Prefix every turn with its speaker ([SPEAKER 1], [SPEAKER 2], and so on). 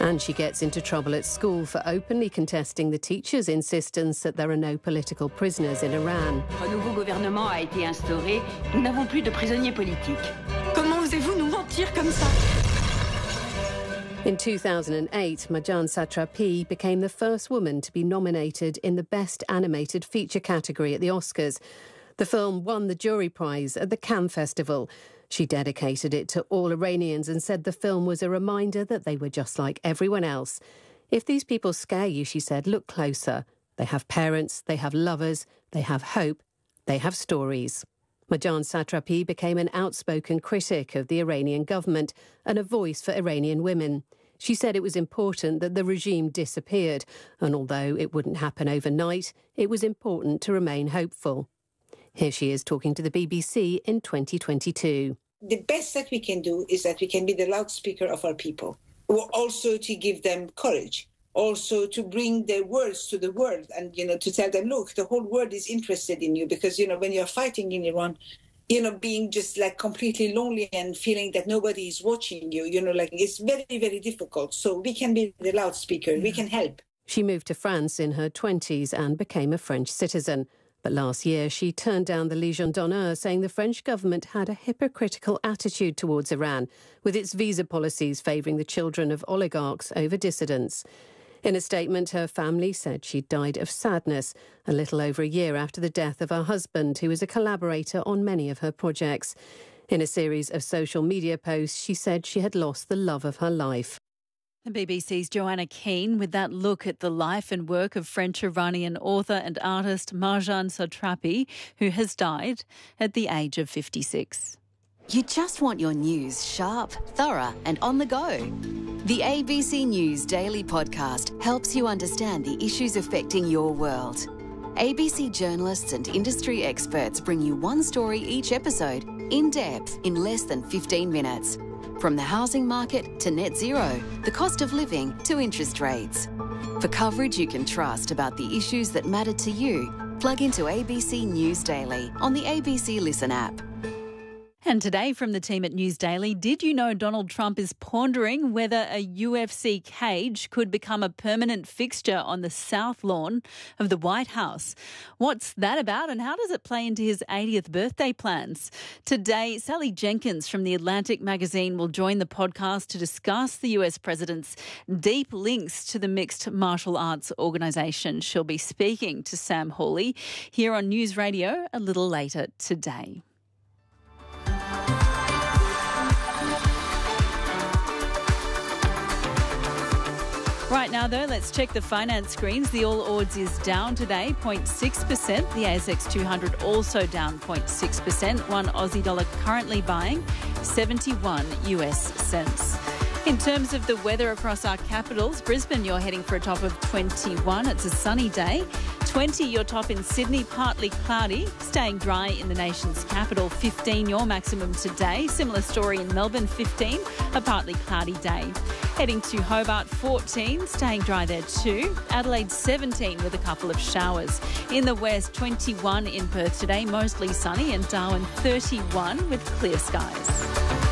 [SPEAKER 1] And she gets into trouble at school for openly contesting the teacher's insistence that there are no political prisoners in Iran.
[SPEAKER 2] Un nouveau gouvernement a été instauré. Nous n'avons plus de prisonniers politiques.
[SPEAKER 3] Comment osez-vous nous mentir comme ça?
[SPEAKER 1] In 2008, Marjane Satrapi became the first woman to be nominated in the Best Animated Feature category at the Oscars. The film won the jury prize at the Cannes Festival. She dedicated it to all Iranians and said the film was a reminder that they were just like everyone else. If these people scare you, she said, look closer. They have parents, they have lovers, they have hope, they have stories. Marjane Satrapi became an outspoken critic of the Iranian government and a voice for Iranian women. She said it was important that the regime disappeared, and although it wouldn't happen overnight, it was important to remain hopeful. Here she is talking to the BBC in 2022.
[SPEAKER 4] The best that we can do is that we can be the loudspeaker of our people, also to give them courage, also to bring their words to the world and, to tell them, look, the whole world is interested in you because, when you're fighting in Iran, being just like completely lonely and feeling that nobody is watching you, it's very, very difficult. So we can be the loudspeaker. We can help.
[SPEAKER 1] She moved to France in her 20s and became a French citizen. But last year, she turned down the Légion d'honneur, saying the French government had a hypocritical attitude towards Iran, with its visa policies favouring the children of oligarchs over dissidents. In a statement, her family said she died of sadness a little over a year after the death of her husband, who was a collaborator on many of her projects. In a series of social media posts, she said she had lost the love of her life.
[SPEAKER 5] The BBC's Joanna Keane with that look at the life and work of French-Iranian author and artist Marjane Satrapi, who has died at the age of 56.
[SPEAKER 6] You just want your news sharp, thorough and on the go. The ABC News Daily Podcast helps you understand the issues affecting your world. ABC journalists and industry experts bring you one story each episode, in depth, in less than 15 minutes. From the housing market to net zero, the cost of living to interest rates. For coverage you can trust about the issues that matter to you, plug into ABC News Daily on the ABC Listen app.
[SPEAKER 5] And today from the team at News Daily, did you know Donald Trump is pondering whether a UFC cage could become a permanent fixture on the south lawn of the White House? What's that about and how does it play into his 80th birthday plans? Today, Sally Jenkins from The Atlantic magazine will join the podcast to discuss the US president's deep links to the mixed martial arts organisation. She'll be speaking to Sam Hawley here on News Radio a little later today. Right now, though, let's check the finance screens. The All Ords is down today, 0.6%. The ASX 200 also down 0.6%. One Aussie dollar currently buying 71 US cents. In terms of the weather across our capitals, Brisbane, you're heading for a top of 21. It's a sunny day. 20, your top in Sydney, partly cloudy, staying dry in the nation's capital. 15, your maximum today. Similar story in Melbourne, 15, a partly cloudy day. Heading to Hobart, 14, staying dry there too. Adelaide, 17 with a couple of showers. In the west, 21 in Perth today, mostly sunny, and Darwin, 31 with clear skies.